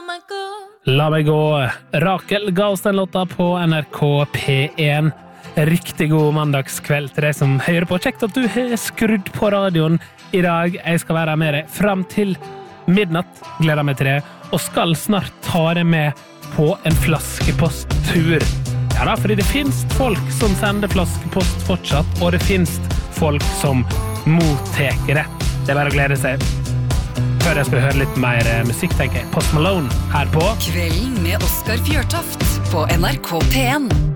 La meg gå. Rakel ga oss den låta på NRK P1. Riktig god mandagskveld til deg som hører på. Kjekt at du har skrudd på radioen i dag. Jeg skal være med deg frem til midnatt. Gleder meg til det. Og skal snart ta deg med på en flaskeposttur. Ja da, fordi det finnes folk som sender flaskepost fortsatt, og det finnes folk som motteker det. Det er bare å glede seg. Før jeg skal høre litt mer musikk, tenker jeg. Post Malone her på Kvelden med Oskar Fjørtoft på NRK P1.